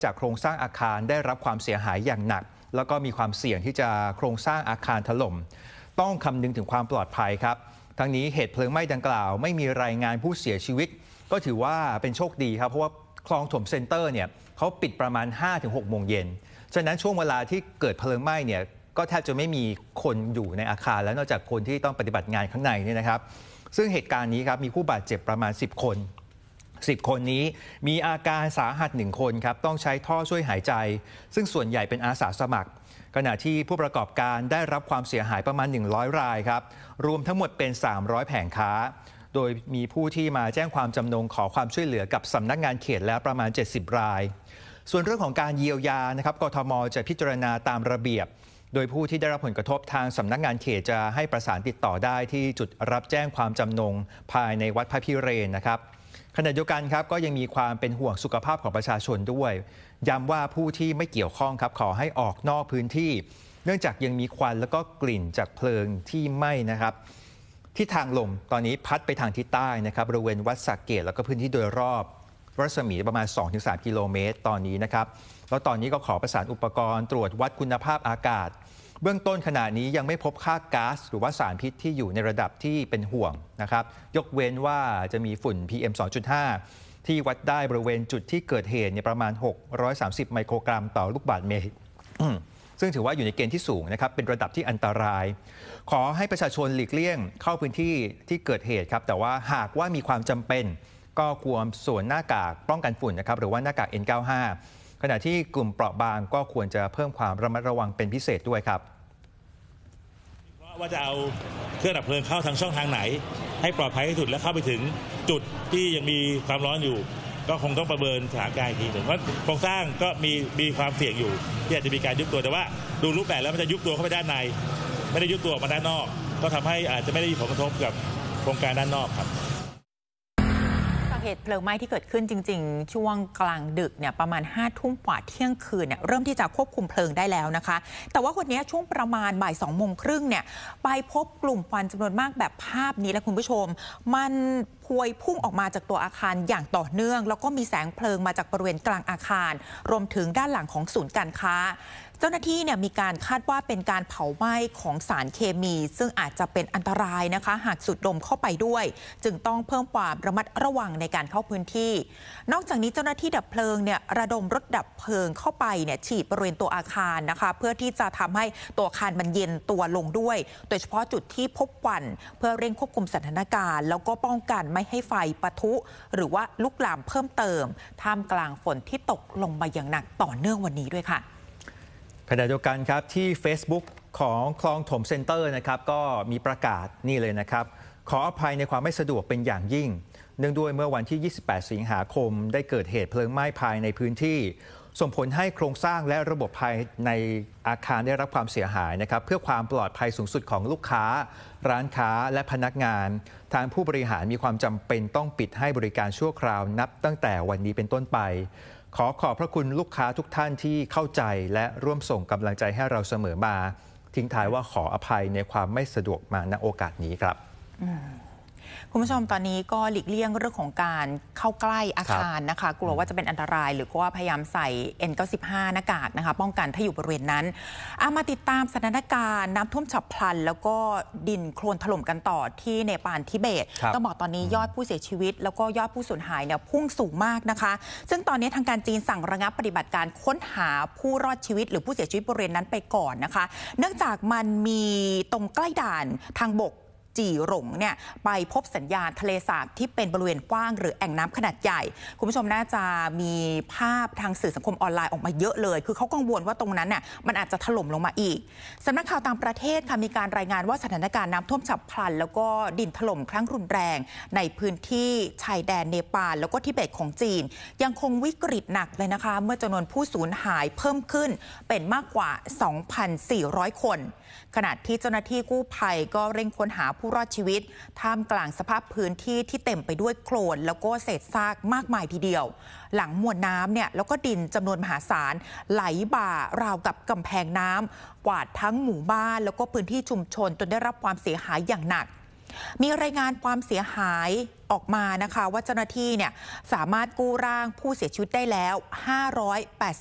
จากโครงสร้างอาคารได้รับความเสียหายอย่างหนักแล้วก็มีความเสี่ยงที่จะโครงสร้างอาคารถล่มต้องคำนึงถึงความปลอดภัยครับทั้งนี้เหตุเพลิงไหม้ดังกล่าวไม่มีรายงานผู้เสียชีวิตก็ถือว่าเป็นโชคดีครับเพราะว่าคลองถมเซ็นเตอร์เนี่ยเขาปิดประมาณ 5-6 โมงเย็นฉะนั้นช่วงเวลาที่เกิดเพลิงไหม้เนี่ยก็แทบจะไม่มีคนอยู่ในอาคารแล้วนอกจากคนที่ต้องปฏิบัติงานข้างในนี่นะครับซึ่งเหตุการณ์นี้ครับมีผู้บาดเจ็บประมาณ10 คน10 คนนี้มีอาการสาหัส1 คนครับต้องใช้ท่อช่วยหายใจซึ่งส่วนใหญ่เป็นอาสาสมัครขณะที่ผู้ประกอบการได้รับความเสียหายประมาณ100 รายครับรวมทั้งหมดเป็น300 แผงค้าโดยมีผู้ที่มาแจ้งความจำนงขอความช่วยเหลือกับสำนักงานเขตแล้วประมาณ70 รายส่วนเรื่องของการเยียวยานะครับกทม.จะพิจารณาตามระเบียบโดยผู้ที่ได้รับผลกระทบทางสำนักงานเขตจะให้ประสานติดต่อได้ที่จุดรับแจ้งความจำนงภายในวัดพระพิเรนนะครับขณะเดียวกันครับก็ยังมีความเป็นห่วงสุขภาพของประชาชนด้วยย้ำว่าผู้ที่ไม่เกี่ยวข้องครับขอให้ออกนอกพื้นที่เนื่องจากยังมีควันแล้วก็กลิ่นจากเพลิงที่ไหม้นะครับที่ทางลมตอนนี้พัดไปทางทิศใต้นะครับบริเวณวัดสักเกตแล้วก็พื้นที่โดยรอบรัศมีประมาณ 2-3 กิโลเมตรตอนนี้นะครับแล้วตอนนี้ก็ขอประสานอุปกรณ์ตรวจวัดคุณภาพอากาศเบื้องต้นขณะนี้ยังไม่พบค่าก๊าซหรือว่าสารพิษที่อยู่ในระดับที่เป็นห่วงนะครับยกเว้นว่าจะมีฝุ่น PM 2.5 ที่วัดได้บริเวณจุดที่เกิดเหตุประมาณ630 ไมโครกรัมต่อลูกบาศก์เมตรซึ่งถือว่าอยู่ในเกณฑ์ที่สูงนะครับเป็นระดับที่อันตรายขอให้ประชาชนหลีกเลี่ยงเข้าพื้นที่ที่เกิดเหตุครับแต่ว่าหากว่ามีความจำเป็นก็ควรสวมหน้ากากป้องกันฝุ่นนะครับหรือว่าหน้ากาก N95 ขณะที่กลุ่มเปราะบางก็ควรจะเพิ่มความระมัดระวังเป็นพิเศษด้วยครับว่าจะเอาเครื่องดับเพลิงเข้าทางช่องทางไหนให้ปลอดภัยที่สุดและเข้าไปถึงจุดที่ยังมีความร้อนอยู่ก็คงต้องประเมินสถานการณ์อีกทีหนึ่งเพราะโครงสร้างก็มีความเสี่ยงอยู่ที่อาจจะมีการยุบตัวแต่ว่าดูรูปแบบแล้วมันจะยุบตัวเข้าไปด้านในไม่ได้ยุบตัวออกมาด้านนอกก็ทำให้อาจจะไม่ได้มีผลกระทบกับโครงการด้านนอกครับเหตุเพลิงไหม้ที่เกิดขึ้นจริงๆช่วงกลางดึกเนี่ยประมาณ5 ทุ่มกว่าเที่ยงคืนเนี่ยเริ่มที่จะควบคุมเพลิงได้แล้วนะคะแต่ว่าวันนี้ช่วงประมาณบ่าย 2 โมงครึ่งเนี่ยไปพบกลุ่มควันจำนวนมากแบบภาพนี้และคุณผู้ชมมันพวยพุ่งออกมาจากตัวอาคารอย่างต่อเนื่องแล้วก็มีแสงเพลิงมาจากบริเวณกลางอาคารรวมถึงด้านหลังของศูนย์การค้าเจ้าหน้าที่เนี่ยมีการคาดว่าเป็นการเผาไหม้ของสารเคมีซึ่งอาจจะเป็นอันตรายนะคะหากสูดดมเข้าไปด้วยจึงต้องเพิ่มความระมัดระวังในการเข้าพื้นที่นอกจากนี้เจ้าหน้าที่ดับเพลิงเนี่ยระดมรถดับเพลิงเข้าไปเนี่ยฉีดบริเวณตัวอาคารนะคะเพื่อที่จะทำให้ตัวอาคารมันเย็นตัวลงด้วยโดยเฉพาะจุดที่พบควันเพื่อเร่งควบคุมสถานการณ์แล้วก็ป้องกันไม่ให้ไฟปะทุหรือว่าลุกลามเพิ่มเติมท่ามกลางฝนที่ตกลงมาอย่างหนักต่อเนื่องวันนี้ด้วยค่ะขณะเดียวกันครับที่ Facebook ของคลองถมเซ็นเตอร์นะครับก็มีประกาศนี่เลยนะครับขออภัยในความไม่สะดวกเป็นอย่างยิ่งเนื่องด้วยเมื่อวันที่ 28 สิงหาคมได้เกิดเหตุเพลิงไหม้ภายในพื้นที่ส่งผลให้โครงสร้างและระบบภายในอาคารได้รับความเสียหายนะครับเพื่อความปลอดภัยสูงสุดของลูกค้าร้านค้าและพนักงานทางผู้บริหารมีความจำเป็นต้องปิดให้บริการชั่วคราวนับตั้งแต่วันนี้เป็นต้นไปขอบพระคุณลูกค้าทุกท่านที่เข้าใจและร่วมส่งกำลังใจให้เราเสมอมาทิ้งท้ายว่าขออภัยในความไม่สะดวกมาณโอกาสนี้ครับคุณผู้ชมตอนนี้ก็หลีกเลี่ยงเรื่องของการเข้าใกล้อาคารนะคะกลัวว่าจะเป็นอันตรายหรือว่าพยายามใส่ N95 หน้ากากนะคะป้องกันถ้าอยู่บริเวณนั้นมาติดตามสถานการณ์น้ำท่วมฉับพลันแล้วก็ดินโคลนถล่มกันต่อที่เนปาลทิเบตต้องบอกตอนนี้ยอดผู้เสียชีวิตแล้วก็ยอดผู้สูญหายเนี่ยพุ่งสูงมากนะคะซึ่งตอนนี้ทางการจีนสั่งระงับปฏิบัติการค้นหาผู้รอดชีวิตหรือผู้เสียชีวิตบริเวณนั้นไปก่อนนะคะเนื่องจากมันมีตรงใกล้ด่านทางบกจีหลงเนี่ยไปพบสัญญาณทะเลสาบที่เป็นบริเวณกว้างหรือแอ่งน้ำขนาดใหญ่คุณผู้ชมน่าจะมีภาพทางสื่อสังคมออนไลน์ออกมาเยอะเลยคือเขากังวลว่าตรงนั้นเนี่ยมันอาจจะถล่มลงมาอีกสำนักข่าวต่างประเทศค่ะมีการรายงานว่าสถานการณ์น้ำท่วมฉับพลันแล้วก็ดินถล่มครั้งรุนแรงในพื้นที่ชายแดนเนปาลแล้วก็ทิเบตของจีนยังคงวิกฤตหนักเลยนะคะเมื่อจำนวนผู้สูญหายเพิ่มขึ้นเป็นมากกว่า 2,400 คนขณะที่เจ้าหน้าที่กู้ภัยก็เร่งค้นหาผู้รอดชีวิตท่ามกลางสภาพพื้นที่ที่เต็มไปด้วยโคลนแล้วก็เศษซากมากมายทีเดียวหลังมวลน้ำเนี่ยแล้วก็ดินจำนวนมหาศาลไหลบ่าราวกับกำแพงน้ำกวาดทั้งหมู่บ้านแล้วก็พื้นที่ชุมชนจนได้รับความเสียหายอย่างหนักมีรายงานความเสียหายออกมานะคะว่าเจ้าหน้าที่เนี่ยสามารถกู้ร่างผู้เสียชีวิตได้แล้ว580